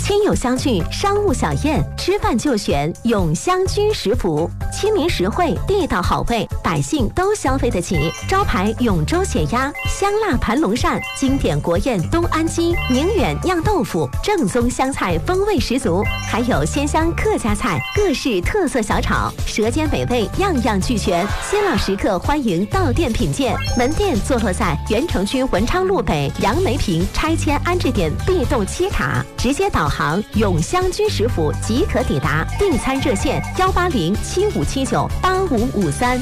亲友相聚，商务小宴，吃饭就选永香居食府，亲民实惠，地道好味，百姓都消费得起。招牌永州血鸭、香辣盘龙鳝，经典国宴东安鸡、宁远酿豆腐，正宗湘菜风味十足，还有鲜香客家菜、各式特色小炒，舌尖美味，样样俱全。新老食客欢迎到店品鉴。门店坐落在原城区文昌路北杨梅坪拆迁安置点 B 栋7卡，直接导航永香居食府即可抵达。订餐热线18075798553。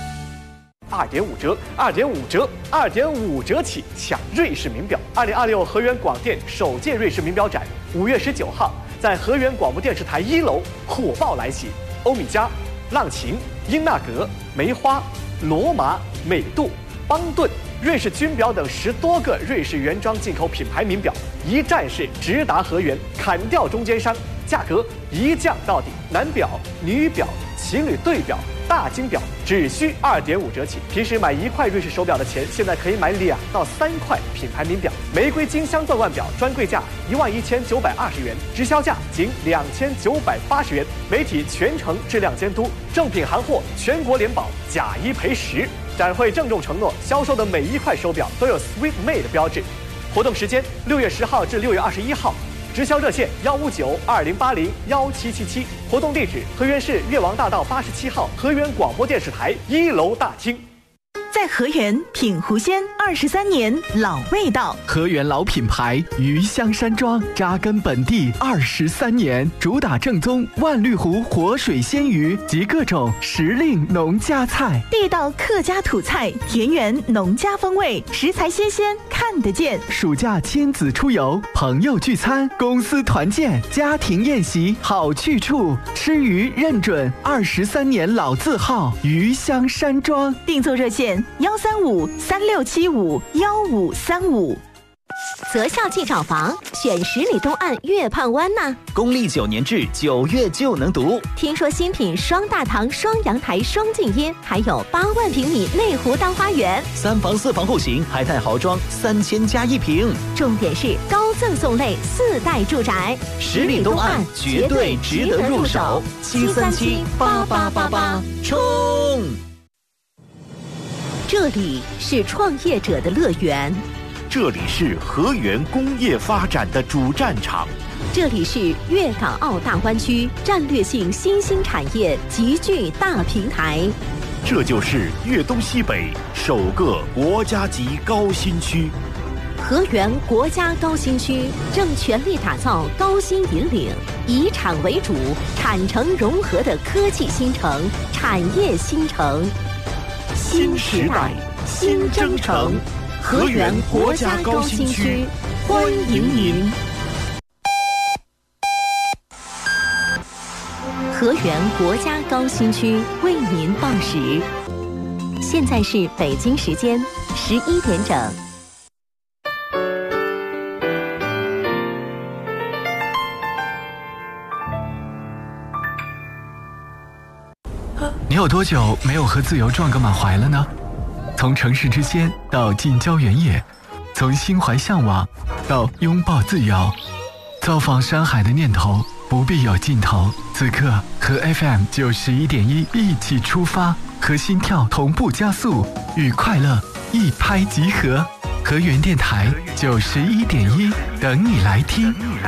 2.5折，2.5折，2.5折起抢瑞士名表。2026河源广电首届瑞士名表展5月19号在河源广播电视台1楼火爆来袭，欧米茄、浪琴、英纳格、梅花、罗马、美度、邦顿、瑞士军表等10多个瑞士原装进口品牌名表，一站式直达河源，砍掉中间商，价格一降到底。男表、女表、情侣对表、大金表只需2.5折起。平时买1块瑞士手表的钱，现在可以买2到3块品牌名表。玫瑰金镶钻腕表专柜价11920元，直销价仅2980元。媒体全程质量监督，正品行货全国联保，假1赔10。展会郑重承诺，销售的每1块手表都有 Sweet Made 的标志。活动时间6月10号至6月21号。直销热线15920801777，活动地址河源市越王大道87号河源广播电视台1楼大厅。 在河源品湖鲜23年老味道， 河源老品牌鱼香山庄扎根本地23年，主打正宗万绿湖活水鲜鱼及各种时令农家菜， 地道客家土菜，田园农家风味，食材新鲜看得见。 暑假亲子出游，朋友聚餐，公司团建，家庭宴席好去处，吃鱼认准23年老字号鱼香山庄。 订购热线13536751535。 择校即找房，选10里东岸月畔湾呐。 公立9年制，9月就能读。 听说新品双大堂、双阳台、双静音，还有8万平米内湖大花园 ，3房4房户型，还带豪装3000加1平。 重点是高赠送类4代住宅 ，10里东岸绝对值得入手。7378888，冲！ 这里是创业者的乐园， 这里是河源工业发展的主战场， 这里是粤港澳大湾区战略性新兴产业集聚大平台， 这就是粤东西北首个国家级高新区。 河源国家高新区正全力打造高新引领，以产为主、产城融合的科技新城、产业新城。新时代，新征程，河源国家高新区，欢迎您。河源国家高新区为您报时，现在是北京时间11点整。 你有多久没有和自由撞个满怀了呢？从城市之间到近郊原野，从心怀向往到拥抱自由，造访山海的念头不必有尽头。此刻和 FM91.1一起出发，和心跳同步加速，与快乐一拍即合。河源电台91.1，等你来听。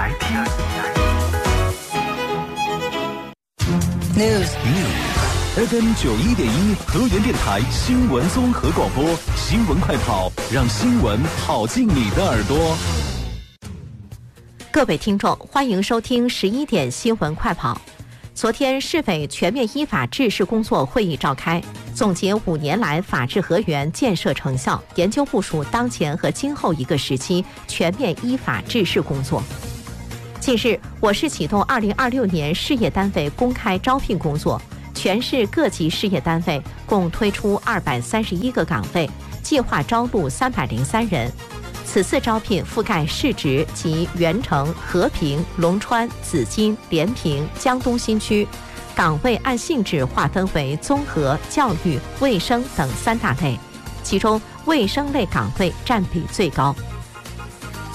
News FM 91.1河源电台新闻综合广播，新闻快跑，让新闻跑进你的耳朵。 各位听众，欢迎收听11点新闻快跑。昨天，市委全面依法治市工作会议召开，总结5年来法治河源建设成效，研究部署当前和今后一个时期全面依法治市工作。近日，我市启动2026年事业单位公开招聘工作，全市各级事业单位共推出231个岗位，计划招录303人。此次招聘覆盖市直及原城、和平、龙川、紫金、连平、江东新区，岗位按性质划分为综合、教育、卫生等3大类，其中卫生类岗位占比最高。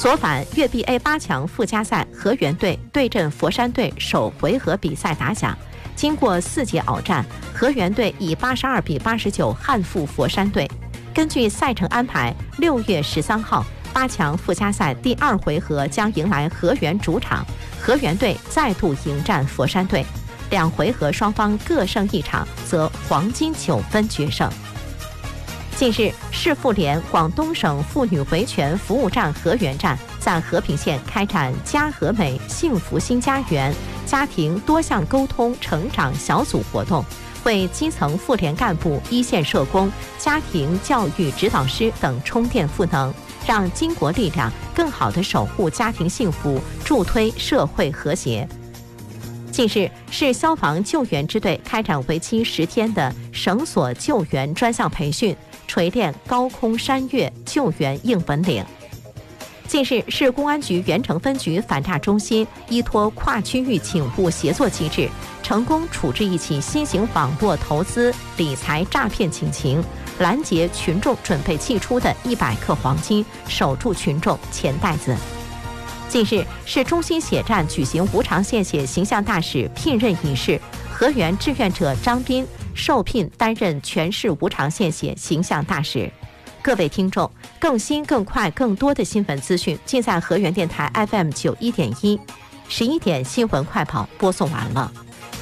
昨晚粤 BA 8强附加赛河源队对阵佛山队首回合比赛打响，经过4节鏖战，河源队以82比89憾负佛山队。根据赛程安排，6月13号8强附加赛第2回合将迎来河源主场，河源队再度迎战佛山队，2回合双方各胜1场，则黄金9分决胜。近日，市妇联广东省妇女维权服务站河源站在和平县开展家和美幸福新家园家庭多项沟通成长小组活动，为基层妇联干部、一线社工、家庭教育指导师等充电赋能，让巾帼力量更好地守护家庭幸福，助推社会和谐。近日，市消防救援支队开展为期10天的绳索救援专项培训，锤炼高空山岳救援硬本领。近日，市公安局原城分局反诈中心依托跨区域警务协作机制，成功处置一起新型网络投资理财诈骗警情，拦截群众准备寄出的100克黄金，守住群众钱袋子。近日，市中心血站举行无偿献血形象大使聘任仪式，河源志愿者张斌受聘担任全市无偿献血形象大使。各位听众，更新、更快、更多的新闻资讯尽在河源电台 FM 91.1。11点新闻快跑播送完了。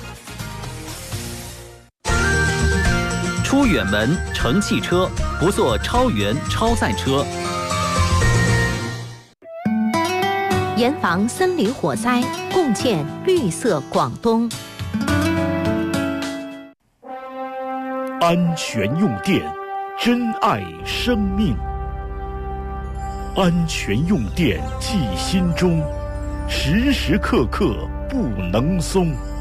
出远门乘汽车，不坐超员超载车。 严防森林火灾，共建绿色广东。 安全用电，珍爱生命。安全用电记心中，时时刻刻不能松。